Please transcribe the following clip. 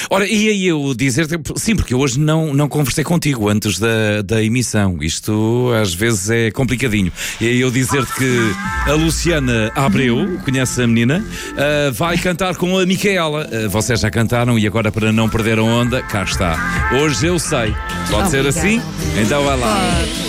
Ora, ia eu dizer-te, sim, porque eu hoje não conversei contigo antes da emissão. Isto às vezes é complicadinho. Ia eu dizer-te que a Luciana Abreu, conhece a menina, vai cantar com a Micaela. Vocês já cantaram e agora, para não perder a onda, cá está. Hoje eu sei. Pode ser assim? Então vai lá.